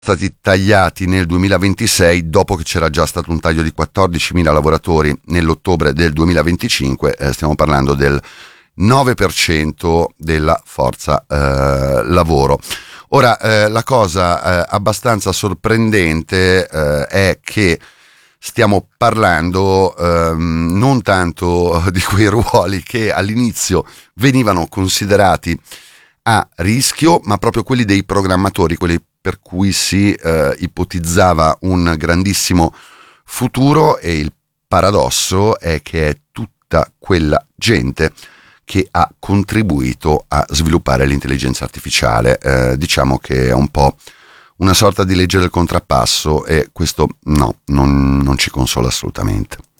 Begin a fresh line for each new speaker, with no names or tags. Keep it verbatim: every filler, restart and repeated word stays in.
stati tagliati nel duemilaventisei, dopo che c'era già stato un taglio di quattordicimila lavoratori nell'ottobre del duemilaventicinque. Eh, stiamo parlando del nove per cento della forza eh, lavoro. Ora, eh, la cosa eh, abbastanza sorprendente eh, è che stiamo parlando ehm, non tanto di quei ruoli che all'inizio venivano considerati a rischio, ma proprio quelli dei programmatori, quelli per cui si eh, ipotizzava un grandissimo futuro. E il paradosso è che è tutta quella gente che ha contribuito a sviluppare l'intelligenza artificiale. Eh, diciamo che è un po' una sorta di legge del contrappasso, e questo no, non, non ci consola assolutamente.